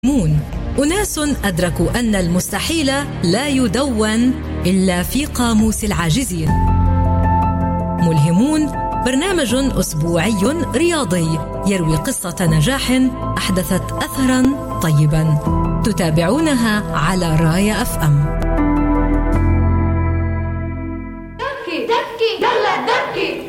ملهمون، أناس أدركوا أن المستحيل لا يدون إلا في قاموس العاجزين. ملهمون برنامج أسبوعي رياضي يروي قصة نجاح أحدثت أثراً طيباً، تتابعونها على رايا FM. دبكي دبكي يلا دبكي